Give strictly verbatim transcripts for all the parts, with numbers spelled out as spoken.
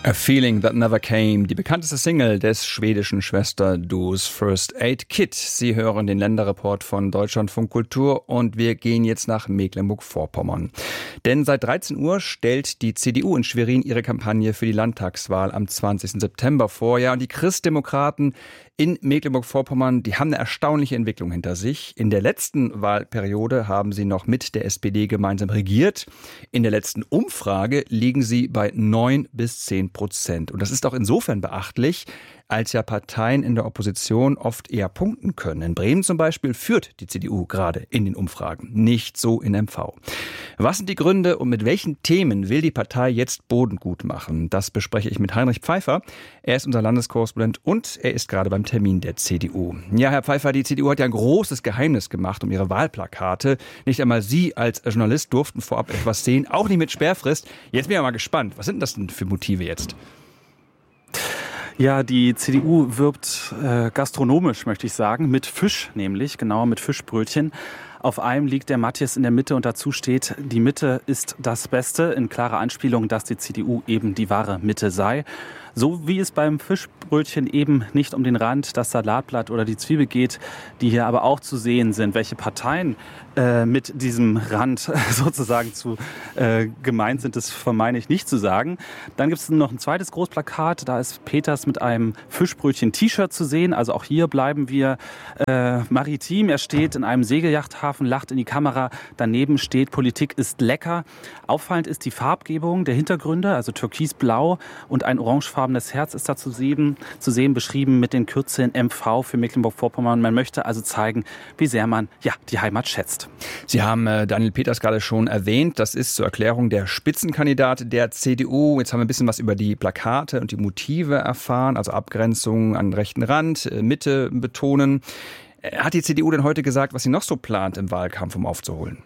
A Feeling That Never Came, die bekannteste Single des schwedischen Schwesterduos First Aid Kit. Sie hören den Länderreport von Deutschlandfunk Kultur und wir gehen jetzt nach Mecklenburg-Vorpommern. Denn seit dreizehn Uhr stellt die C D U in Schwerin ihre Kampagne für die Landtagswahl am zwanzigsten September vor. Ja, und die Christdemokraten in Mecklenburg-Vorpommern, die haben eine erstaunliche Entwicklung hinter sich. In der letzten Wahlperiode haben sie noch mit der S P D gemeinsam regiert. In der letzten Umfrage liegen sie bei neun bis zehn Prozent. Und das ist auch insofern beachtlich, als ja Parteien in der Opposition oft eher punkten können. In Bremen zum Beispiel führt die C D U gerade in den Umfragen, nicht so in M V. Was sind die Gründe und mit welchen Themen will die Partei jetzt Boden gut machen? Das bespreche ich mit Heinrich Pfeiffer. Er ist unser Landeskorrespondent und er ist gerade beim Termin der C D U. Ja, Herr Pfeiffer, die C D U hat ja ein großes Geheimnis gemacht um ihre Wahlplakate. Nicht einmal Sie als Journalist durften vorab etwas sehen, auch nicht mit Sperrfrist. Jetzt bin ich mal gespannt. Was sind das denn für Motive jetzt? Ja, die C D U wirbt äh, gastronomisch, möchte ich sagen, mit Fisch nämlich, genauer mit Fischbrötchen. Auf einem liegt der Matthias in der Mitte und dazu steht, die Mitte ist das Beste, in klarer Anspielung, dass die C D U eben die wahre Mitte sei. So wie es beim Fischbrötchen eben nicht um den Rand, das Salatblatt oder die Zwiebel geht, die hier aber auch zu sehen sind, welche Parteien äh, mit diesem Rand sozusagen zu äh, gemeint sind, das vermeine ich nicht zu sagen. Dann gibt es noch ein zweites Großplakat, da ist Peters mit einem Fischbrötchen-T-Shirt zu sehen. Also auch hier bleiben wir äh, maritim. Er steht in einem Segelyachthafen, lacht in die Kamera. Daneben steht, Politik ist lecker. Auffallend ist die Farbgebung der Hintergründe, also türkisblau und ein orangefarbenes Herz ist da zu sehen, zu sehen, beschrieben mit den Kürzeln M V für Mecklenburg-Vorpommern. Man möchte also zeigen, wie sehr man ja die Heimat schätzt. Sie haben äh, Daniel Peters gerade schon erwähnt. Das ist zur Erklärung der Spitzenkandidat der C D U. Jetzt haben wir ein bisschen was über die Plakate und die Motive erfahren, also Abgrenzung an den rechten Rand, äh, Mitte betonen. Äh, hat die C D U denn heute gesagt, was sie noch so plant im Wahlkampf, um aufzuholen?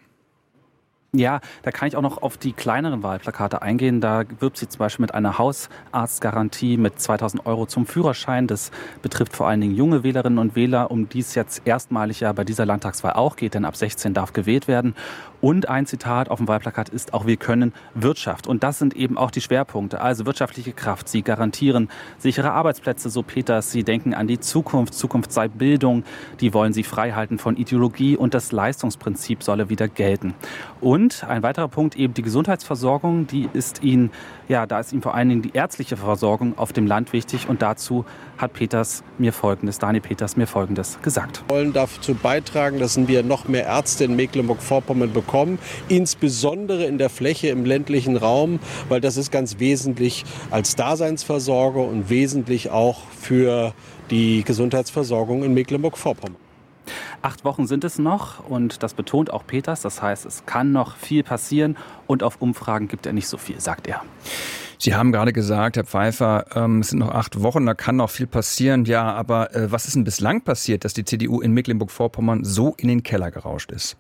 Ja, da kann ich auch noch auf die kleineren Wahlplakate eingehen. Da wirbt sie zum Beispiel mit einer Hausarztgarantie mit zweitausend Euro zum Führerschein. Das betrifft vor allen Dingen junge Wählerinnen und Wähler, um die es jetzt erstmalig ja bei dieser Landtagswahl auch geht, denn ab sechzehn darf gewählt werden. Und ein Zitat auf dem Wahlplakat ist auch, wir können Wirtschaft. Und das sind eben auch die Schwerpunkte. Also wirtschaftliche Kraft. Sie garantieren sichere Arbeitsplätze, so Peters. Sie denken an die Zukunft. Zukunft sei Bildung. Die wollen sie frei halten von Ideologie und das Leistungsprinzip solle wieder gelten. Und Und ein weiterer Punkt, eben die Gesundheitsversorgung, die ist Ihnen, ja, da ist Ihnen vor allen Dingen die ärztliche Versorgung auf dem Land wichtig. Und dazu hat Peters mir Folgendes, Daniel Peters mir Folgendes gesagt. Wir wollen dazu beitragen, dass wir noch mehr Ärzte in Mecklenburg-Vorpommern bekommen, insbesondere in der Fläche im ländlichen Raum, weil das ist ganz wesentlich als Daseinsversorger und wesentlich auch für die Gesundheitsversorgung in Mecklenburg-Vorpommern. Acht Wochen sind es noch und das betont auch Peters. Das heißt, es kann noch viel passieren und auf Umfragen gibt er nicht so viel, sagt er. Sie haben gerade gesagt, Herr Pfeiffer, ähm, es sind noch acht Wochen, da kann noch viel passieren. Ja, aber äh, was ist denn bislang passiert, dass die C D U in Mecklenburg-Vorpommern so in den Keller gerauscht ist?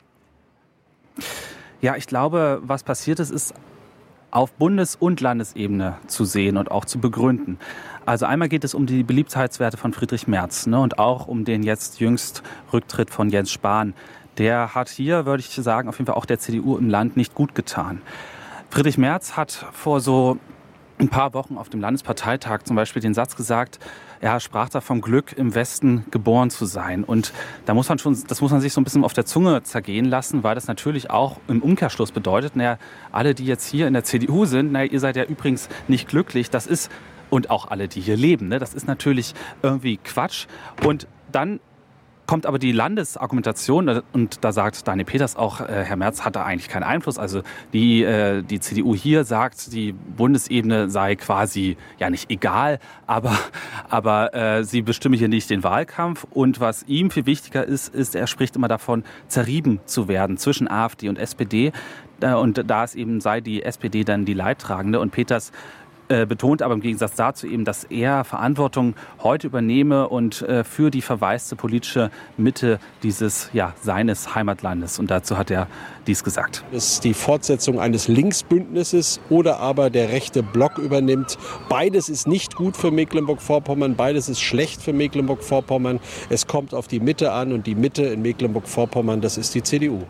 Ja, ich glaube, was passiert ist, ist auf Bundes- und Landesebene zu sehen und auch zu begründen. Also einmal geht es um die Beliebtheitswerte von Friedrich Merz, ne, und auch um den jetzt jüngst Rücktritt von Jens Spahn. Der hat hier, würde ich sagen, auf jeden Fall auch der C D U im Land nicht gut getan. Friedrich Merz hat vor so ein paar Wochen auf dem Landesparteitag zum Beispiel den Satz gesagt, er sprach da vom Glück, im Westen geboren zu sein. Und da muss man schon, das muss man sich so ein bisschen auf der Zunge zergehen lassen, weil das natürlich auch im Umkehrschluss bedeutet, naja, alle, die jetzt hier in der C D U sind, naja, ihr seid ja übrigens nicht glücklich, das ist, und auch alle, die hier leben, ne, das ist natürlich irgendwie Quatsch. Und dann kommt aber die Landesargumentation und da sagt Daniel Peters auch, äh, Herr Merz hat da eigentlich keinen Einfluss. Also die, äh, die C D U hier sagt, die Bundesebene sei quasi ja nicht egal, aber, aber äh, sie bestimme hier nicht den Wahlkampf. Und was ihm viel wichtiger ist, ist, er spricht immer davon, zerrieben zu werden zwischen AfD und S P D. Äh, und da es eben sei die S P D dann die Leidtragende. Und Peters betont aber im Gegensatz dazu eben, dass er Verantwortung heute übernehme und äh, für die verwaiste politische Mitte dieses, ja, seines Heimatlandes. Und dazu hat er dies gesagt. Das ist die Fortsetzung eines Linksbündnisses oder aber der rechte Block übernimmt. Beides ist nicht gut für Mecklenburg-Vorpommern, beides ist schlecht für Mecklenburg-Vorpommern. Es kommt auf die Mitte an und die Mitte in Mecklenburg-Vorpommern, das ist die C D U.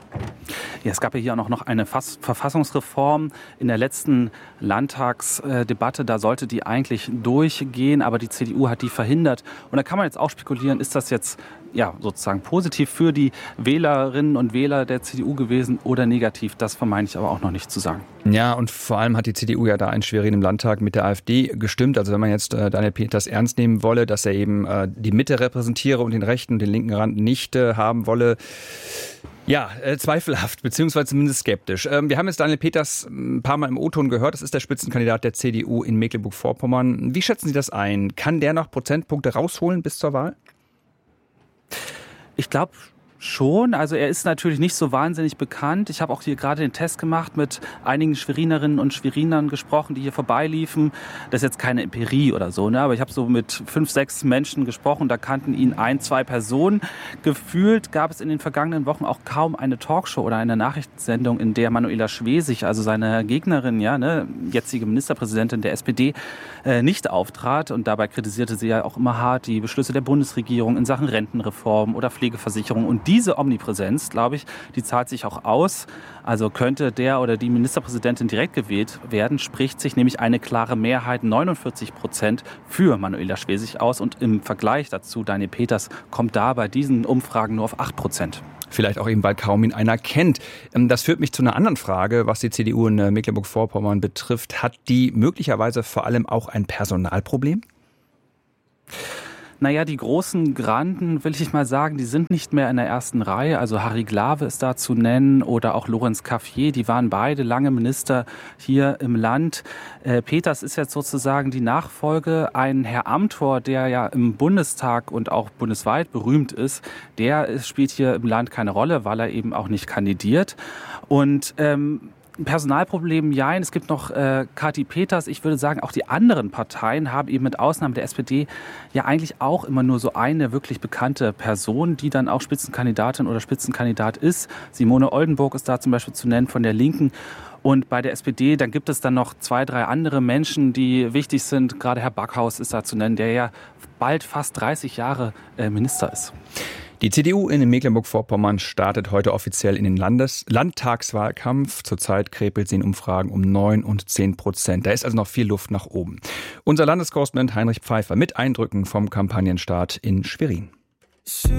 Ja, es gab ja hier auch noch eine Fass- Verfassungsreform in der letzten Landtagsdebatte. Da sollte die eigentlich durchgehen, aber die C D U hat die verhindert. Und da kann man jetzt auch spekulieren, ist das jetzt ja, sozusagen positiv für die Wählerinnen und Wähler der C D U gewesen oder negativ? Das vermeine ich aber auch noch nicht zu sagen. Ja, und vor allem hat die C D U ja da in Schwerin im Landtag mit der AfD gestimmt. Also wenn man jetzt äh, Daniel Peters ernst nehmen wolle, dass er eben äh, die Mitte repräsentiere und den rechten und den linken Rand nicht äh, haben wolle, ja, äh, zweifelhaft, beziehungsweise zumindest skeptisch. Ähm, wir haben jetzt Daniel Peters ein paar Mal im O-Ton gehört. Das ist der Spitzenkandidat der C D U in Mecklenburg-Vorpommern. Wie schätzen Sie das ein? Kann der noch Prozentpunkte rausholen bis zur Wahl? Ich glaube schon. Also er ist natürlich nicht so wahnsinnig bekannt. Ich habe auch hier gerade den Test gemacht, mit einigen Schwerinerinnen und Schwerinern gesprochen, die hier vorbeiliefen. Das ist jetzt keine Empirie oder so, ne? Aber ich habe so mit fünf, sechs Menschen gesprochen. Da kannten ihn ein, zwei Personen. Gefühlt gab es in den vergangenen Wochen auch kaum eine Talkshow oder eine Nachrichtensendung, in der Manuela Schwesig, also seine Gegnerin, ja, ne, jetzige Ministerpräsidentin der S P D, äh, nicht auftrat. Und dabei kritisierte sie ja auch immer hart die Beschlüsse der Bundesregierung in Sachen Rentenreform oder Pflegeversicherung. Und diese Omnipräsenz, glaube ich, die zahlt sich auch aus. Also könnte der oder die Ministerpräsidentin direkt gewählt werden, spricht sich nämlich eine klare Mehrheit, neunundvierzig Prozent, für Manuela Schwesig aus. Und im Vergleich dazu, Daniel Peters kommt da bei diesen Umfragen nur auf acht Prozent. Vielleicht auch eben, weil kaum ihn einer kennt. Das führt mich zu einer anderen Frage, was die C D U in Mecklenburg-Vorpommern betrifft. Hat die möglicherweise vor allem auch ein Personalproblem? Naja, die großen Granden, will ich mal sagen, die sind nicht mehr in der ersten Reihe. Also Harry Glawe ist da zu nennen oder auch Lorenz Cafier. Die waren beide lange Minister hier im Land. Äh, Peters ist jetzt sozusagen die Nachfolge. Ein Herr Amthor, der ja im Bundestag und auch bundesweit berühmt ist, der spielt hier im Land keine Rolle, weil er eben auch nicht kandidiert. Und ähm, Personalproblem, ja, es gibt noch äh, Kati Peters. Ich würde sagen, auch die anderen Parteien haben eben mit Ausnahme der S P D ja eigentlich auch immer nur so eine wirklich bekannte Person, die dann auch Spitzenkandidatin oder Spitzenkandidat ist. Simone Oldenburg ist da zum Beispiel zu nennen von der Linken. Und bei der S P D, dann gibt es dann noch zwei, drei andere Menschen, die wichtig sind. Gerade Herr Backhaus ist da zu nennen, der ja bald fast dreißig Jahre äh, Minister ist. Die C D U in Mecklenburg-Vorpommern startet heute offiziell in den Landes- Landtagswahlkampf. Zurzeit krepelt sie in Umfragen um neun und zehn Prozent. Da ist also noch viel Luft nach oben. Unser Landeskorrespondent Heinrich Pfeiffer mit Eindrücken vom Kampagnenstart in Schwerin.